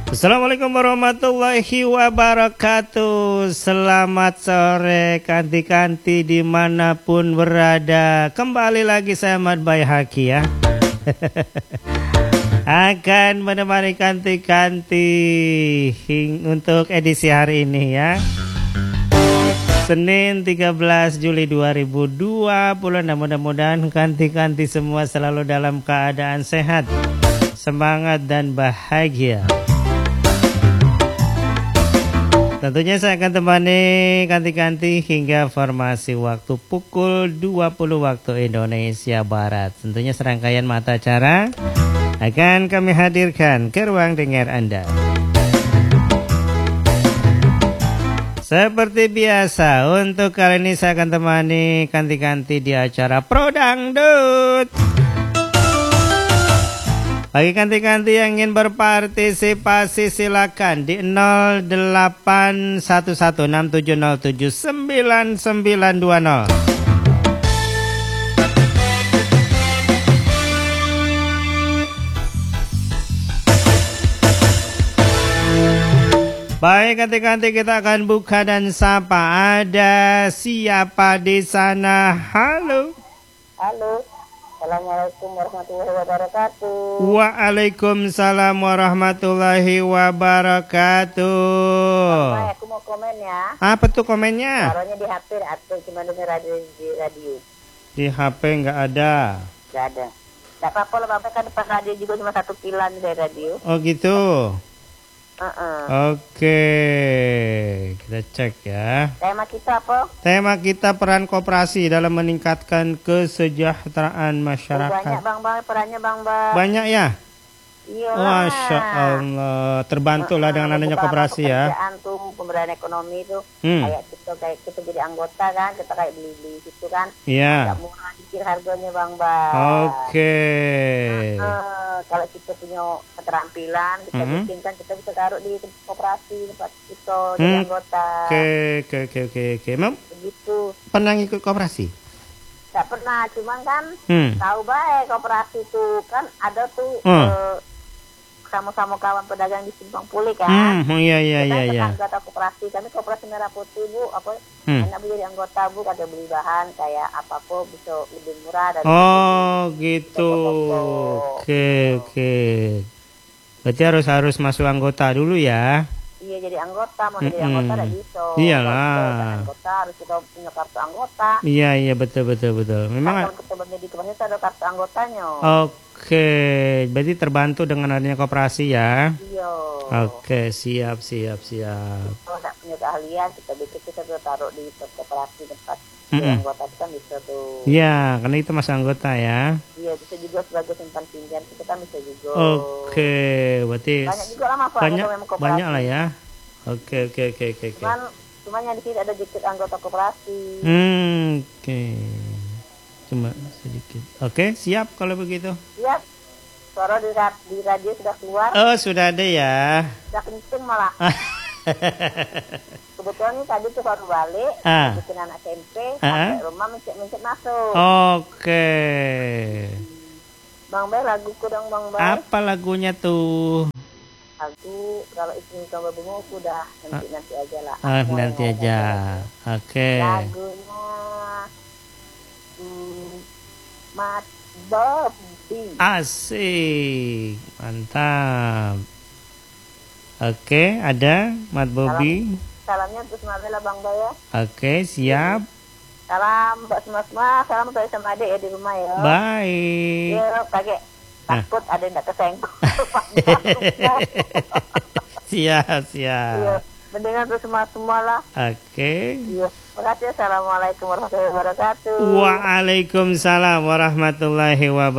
Assalamualaikum warahmatullahi wabarakatuh. Selamat sore kanti-kanti dimanapun berada. Kembali lagi saya Ahmad Baihaqi ya. Akan menemani kanti-kanti untuk edisi hari ini ya. Senin 13 Juli 2020. Mudah-mudahan kanti-kanti semua selalu dalam keadaan sehat, semangat dan bahagia. Tentunya saya akan temani kanti-kanti hingga formasi waktu pukul 20 waktu Indonesia Barat. Tentunya serangkaian mata acara akan kami hadirkan ke ruang dengar Anda. Seperti biasa, untuk kali ini saya akan temani kanti-kanti di acara Pro Dangdut. Bagi kanti-kanti yang ingin berpartisipasi silakan di 081167079920. Baik kanti-kanti, kita akan buka dan sapa. Ada siapa di sana? Halo. Halo. Assalamualaikum warahmatullahi wabarakatuh. Waalaikumsalam warahmatullahi wabarakatuh. Baik, aku mau komen ya. Apa tuh komennya? Suaranya di HP atau cuma dengar di radio? Di HP nggak ada. Nggak ada. Nggak apa-apa lah, Bapak kan depan radio juga cuma 1 kilan dari radio. Oh gitu. Oke, kita cek ya. Tema kita apa? Tema kita peran koperasi dalam meningkatkan kesejahteraan masyarakat. Banyak Bang, perannya Bang. Banyak ya? Iya. Masya Allah, terbantulah dengan adanya koperasi ya. Pekerjaan tuh, pemberdayaan ekonomi itu kayak kita jadi anggota kan, kita kayak beli gitu kan. Iya. Agak murah dikit harganya Bang. Oke. Kalau kita punya keterampilan, kita bikin kan, kita bisa taruh di koperasi tempat kita jadi anggota. Oke. Memang begitu. pernah ikut koperasi? Tidak pernah, cuman kan tahu baik koperasi itu kan ada tuh sama-sama kawan pedagang di Simpang Pulih kan. Iya. Anggota koperasi, kami koperasi Merah Putih Bu, enak Bu jadi anggota Bu, ada beli bahan kayak apa-apa bisa lebih murah dari gitu. Oke. Berarti harus masuk anggota dulu ya. Iya, jadi anggota, mau jadi anggota tidak bisa. Iyalah. Anggota harus kita punya kartu anggota. Iya, betul. Memang kalau kita di koperasi ada kartu anggotanya. Oke, berarti terbantu dengan adanya koperasi ya. Iya. Oke, siap. Kalau tidak punya keahlian, kita taruh di koperasi tempat anggota itu kan bisa tuh. Iya, karena itu masih anggota ya. Iya, bisa juga sebagai simpan pinjam, kita kan bisa juga. Oke, berarti banyak juga lah Mas, banyak lah ya. Oke. Cuman yang di sini ada sedikit anggota koperasi. Oke. Cuma sedikit. Oke, siap kalau begitu. Siap. Suara di radio sudah keluar. Oh, sudah ada ya. Sudah kenceng malah. Kebetulan ini tadi tuh baru balik, bikin anak SMP, sampai rumah mencet masuk. Oke. Bang Bay, laguku dong Bang Bay. Apa lagunya tuh? Lagu kalau istri kamu bunga udah nanti aja lah. Nanti aja. Oke. Lagunya Mat Bobby. Asik, mantap. Oke, ada Mat Bobby. Salamnya untuk Mabela Bang Bay ya. Oke, siap. Salam Mbak Semua, salam untuk sama adik ya di rumah ya. Baik. Iya, pakai takut ada yang tidak kesenggol. Siap. Iya, mendengar untuk semua lah. Oke. Iya, makasih. Assalamualaikum warahmatullahi wabarakatuh. Waalaikumsalam warahmatullahi wabarakatuh.